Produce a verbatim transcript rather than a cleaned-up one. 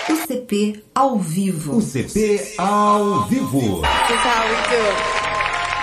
U C P ao vivo. U C P ao vivo. This is how we do it.